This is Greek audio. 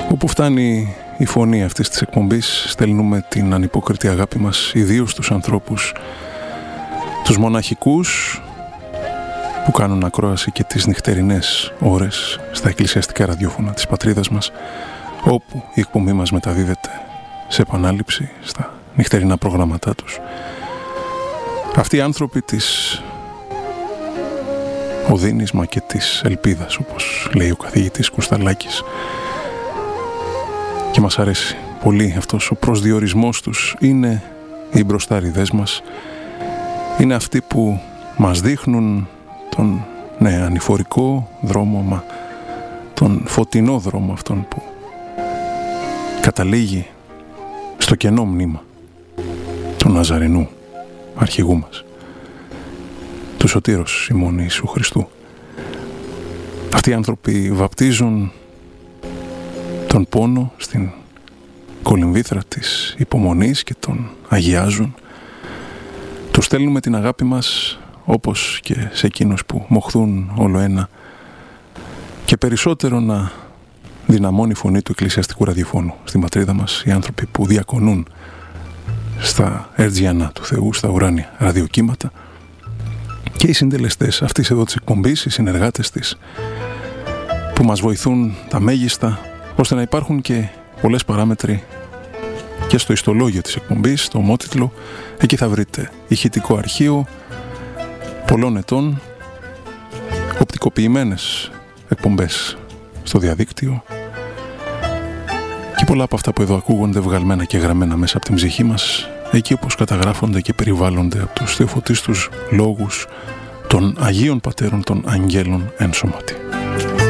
Όπου φτάνει η φωνή αυτής της εκπομπής, στέλνουμε την ανυπόκριτη αγάπη μας ιδίως στους ανθρώπους, τους μοναχικούς που κάνουν ακρόαση και τις νυχτερινές ώρες στα εκκλησιαστικά ραδιόφωνα της πατρίδας μας, όπου η εκπομπή μας μεταδίδεται σε επανάληψη στα νυχτερινά προγράμματά τους. Αυτοί οι άνθρωποι της οδύνης μα και της ελπίδας, όπως λέει ο καθηγητής Κουσταλάκης, και μας αρέσει πολύ αυτός ο προσδιορισμός τους. Είναι οι μπροστάριδες μας, είναι αυτοί που μας δείχνουν τον ανηφορικό δρόμο, μα τον φωτεινό δρόμο, αυτόν που καταλήγει στο κενό μνήμα του Ναζαρενού αρχηγού μας, του Σωτήρος ημών Ιησού Χριστού. Αυτοί οι άνθρωποι βαπτίζουν τον πόνο στην κολυμβήθρα της υπομονής και τον αγιάζουν. Τους στέλνουμε την αγάπη μας, όπως και σε εκείνους που μοχθούν όλο ένα και περισσότερο να δυναμώνει η φωνή του εκκλησιαστικού ραδιοφώνου στην πατρίδα μας, οι άνθρωποι που διακονούν στα Ερτζιανά του Θεού, στα ουράνια ραδιοκύματα, και οι συντελεστές αυτής εδώ της εκπομπής, οι συνεργάτες της, που μας βοηθούν τα μέγιστα ώστε να υπάρχουν και πολλές παράμετροι και στο ιστολόγιο της εκπομπής, στο ομότιτλο. Εκεί θα βρείτε ηχητικό αρχείο πολλών ετών, οπτικοποιημένες εκπομπές στο διαδίκτυο και πολλά από αυτά που εδώ ακούγονται βγαλμένα και γραμμένα μέσα από την ψυχή μας, εκεί όπως καταγράφονται και περιβάλλονται από τους θεοφωτίστους λόγους των Αγίων Πατέρων των Αγγέλων εν σώματι.